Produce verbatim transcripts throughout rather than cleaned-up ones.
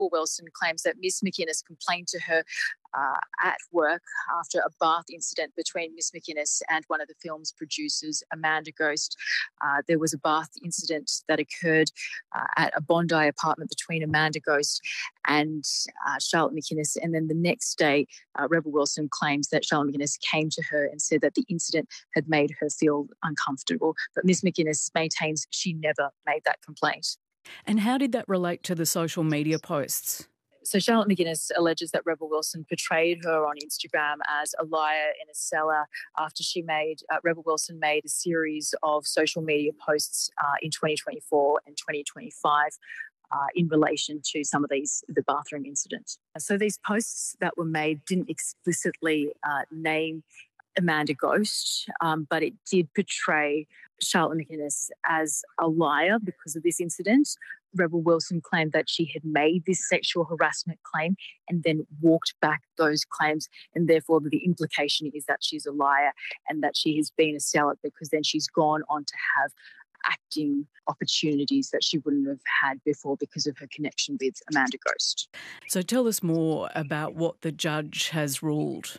Rebel Wilson claims that Miss McInnes complained to her uh, at work after a bath incident between Miss McInnes and one of the film's producers, Amanda Ghost. Uh, there was a bath incident that occurred uh, at a Bondi apartment between Amanda Ghost and uh, Charlotte McInnes. And then the next day, uh, Rebel Wilson claims that Charlotte McInnes came to her and said that the incident had made her feel uncomfortable. But Miss McInnes maintains she never made that complaint. And how did that relate to the social media posts? So Charlotte McInnes alleges that Rebel Wilson portrayed her on Instagram as a liar and a seller after she made, uh, Rebel Wilson made a series of social media posts uh, in twenty twenty-four and twenty twenty-five uh, in relation to some of these, the bathroom incidents. So these posts that were made didn't explicitly uh, name Amanda Ghost, um, but it did portray Charlotte McInnes as a liar because of this incident. Rebel Wilson claimed that she had made this sexual harassment claim and then walked back those claims, and therefore the implication is that she's a liar and that she has been a seller, because then she's gone on to have acting opportunities that she wouldn't have had before because of her connection with Amanda Ghost. So tell us more about what the judge has ruled.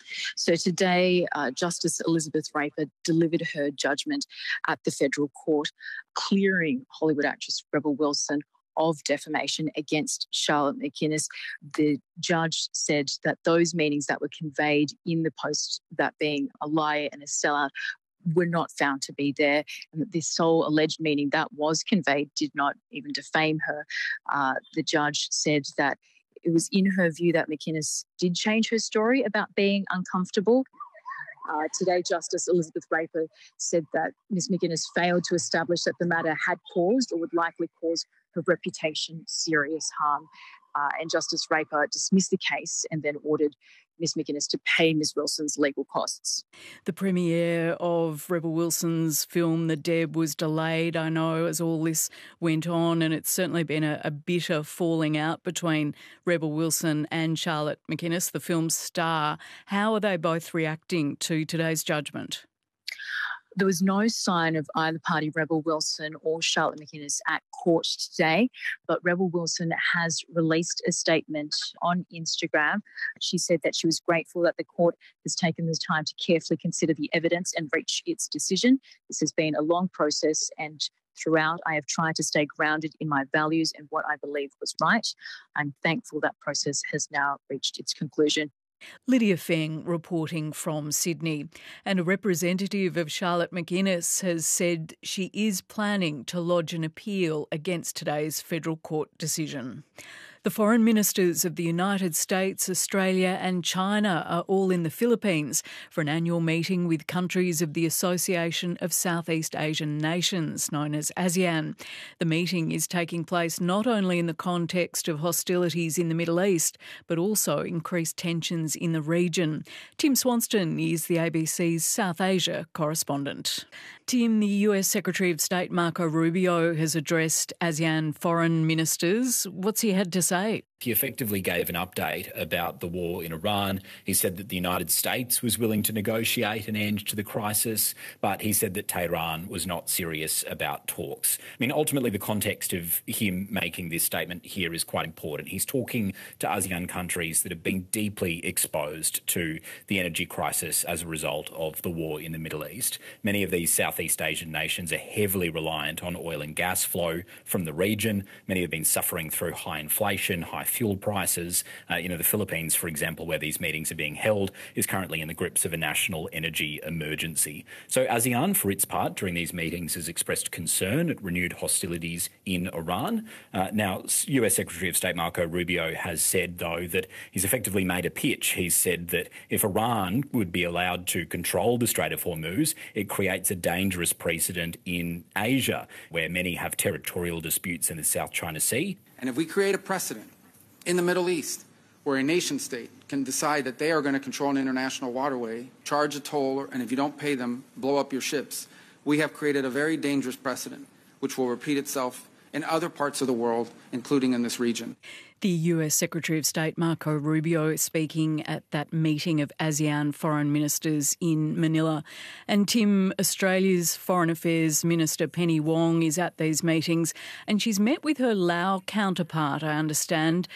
So today, uh, Justice Elizabeth Raper delivered her judgment at the federal court, clearing Hollywood actress Rebel Wilson of defamation against Charlotte McInnes. The judge said that those meanings that were conveyed in the post, that being a liar and a seller, were not found to be there, and that this sole alleged meaning that was conveyed did not even defame her. Uh, the judge said that it was in her view that McInnes did change her story about being uncomfortable. Uh, today, Justice Elizabeth Raper said that Miss McInnes failed to establish that the matter had caused or would likely cause her reputation serious harm. Uh, and Justice Raper dismissed the case and then ordered Miss McInnes to pay Miss Wilson's legal costs. The premiere of Rebel Wilson's film, The Deb, was delayed, I know, as all this went on, and it's certainly been a, a bitter falling out between Rebel Wilson and Charlotte McInnes, the film's star. How are they both reacting to today's judgment? There was no sign of either party, Rebel Wilson or Charlotte McInnes, at court today, but Rebel Wilson has released a statement on Instagram. She said that she was grateful that the court has taken the time to carefully consider the evidence and reach its decision. This has been a long process, and throughout I have tried to stay grounded in my values and what I believe was right. I'm thankful that process has now reached its conclusion. Lydia Feng reporting from Sydney. And a representative of Charlotte McInnes has said she is planning to lodge an appeal against today's federal court decision. The foreign ministers of the United States, Australia and China are all in the Philippines for an annual meeting with countries of the Association of Southeast Asian Nations, known as ASEAN. The meeting is taking place not only in the context of hostilities in the Middle East, but also increased tensions in the region. Tim Swanston is the A B C's South Asia correspondent. Tim, the U S Secretary of State Marco Rubio has addressed ASEAN foreign ministers. What's he had to say? He effectively gave an update about the war in Iran. He said that the United States was willing to negotiate an end to the crisis, but he said that Tehran was not serious about talks. I mean, ultimately, the context of him making this statement here is quite important. He's talking to ASEAN countries that have been deeply exposed to the energy crisis as a result of the war in the Middle East. Many of these Southeast Asian nations are heavily reliant on oil and gas flow from the region. Many have been suffering through high inflation, high fuel prices. Uh, you know, the Philippines, for example, where these meetings are being held, is currently in the grips of a national energy emergency. So ASEAN, for its part, during these meetings has expressed concern at renewed hostilities in Iran. Uh, now, U S Secretary of State Marco Rubio has said, though, that he's effectively made a pitch. He's said that if Iran would be allowed to control the Strait of Hormuz, it creates a dangerous precedent in Asia, where many have territorial disputes in the South China Sea. And if we create a precedent in the Middle East, where a nation state can decide that they are going to control an international waterway, charge a toll, and if you don't pay them, blow up your ships, we have created a very dangerous precedent, which will repeat itself in other parts of the world, including in this region. The U S Secretary of State Marco Rubio speaking at that meeting of ASEAN foreign ministers in Manila. And Tim, Australia's Foreign Affairs Minister Penny Wong is at these meetings and she's met with her Lao counterpart, I understand,